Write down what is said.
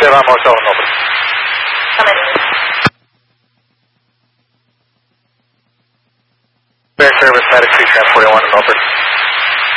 vamos a un over. Fair service, Static 3 Tran 41 and over.